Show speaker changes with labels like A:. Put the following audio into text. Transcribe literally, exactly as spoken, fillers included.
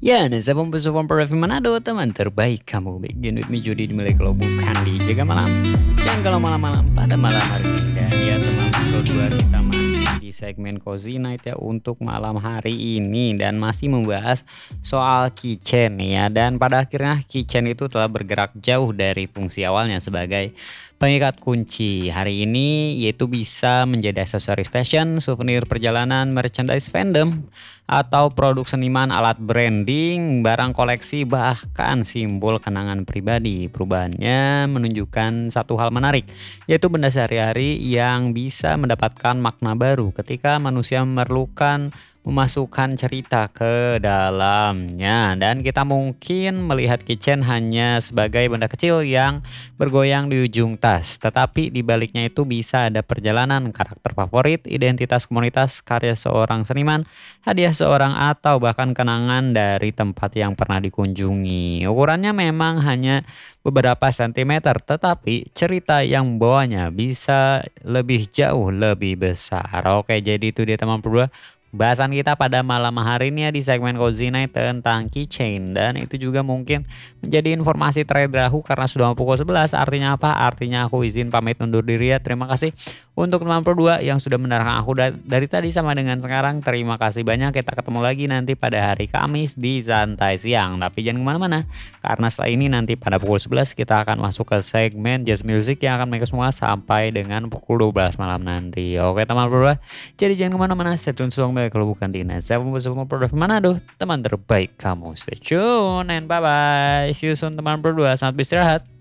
A: Ya, dan saya Pembeso Pemperfect Manado, teman terbaik kamu. Begin with me Judi dimulai kalau bukan di Jaga Malam. Jangan kalau malam-malam pada malam hari ini. Dan ya teman Pro dua kita masih di segmen Cozy Night ya untuk malam hari ini. Dan masih membahas soal keychain ya. Dan pada akhirnya keychain itu telah bergerak jauh dari fungsi awalnya sebagai pengikat kunci. Hari ini yaitu bisa menjadi aksesoris fashion, souvenir perjalanan, merchandise fandom, atau produk seniman, alat branding, barang koleksi, bahkan simbol kenangan pribadi. Perubahannya menunjukkan satu hal menarik, yaitu benda sehari-hari yang bisa mendapatkan makna baru ketika manusia memerlukan memasukkan cerita ke dalamnya. Dan kita mungkin melihat keychain hanya sebagai benda kecil yang bergoyang di ujung tas, tetapi di baliknya itu bisa ada perjalanan, karakter favorit, identitas komunitas, karya seorang seniman, hadiah seorang, atau bahkan kenangan dari tempat yang pernah dikunjungi. Ukurannya memang hanya beberapa sentimeter, tetapi cerita yang membawanya bisa lebih jauh lebih besar. Oke, jadi itu dia teman berdua bahasan kita pada malam hari ini ya di segmen Cozy Night tentang keychain. Dan itu juga mungkin menjadi informasi terakhir dari aku karena sudah mau pukul sebelas. Artinya apa? Artinya aku izin pamit undur diri ya. Terima kasih untuk teman berdua yang sudah mendengarkan aku da- dari tadi sama dengan sekarang. Terima kasih banyak. Kita ketemu lagi nanti pada hari Kamis di Santai Siang. Tapi jangan kemana-mana, karena setelah ini nanti pada pukul sebelas kita akan masuk ke segmen Jazz Music yang akan mereka semua sampai dengan pukul dua belas malam nanti. Oke teman berdua, jadi jangan kemana-mana. Stay tune song kalau bukan di net. Saya Pembeso Pemperfect Manado, teman terbaik kamu. Stay tune and bye bye. See you soon teman berdua. Selamat beristirahat.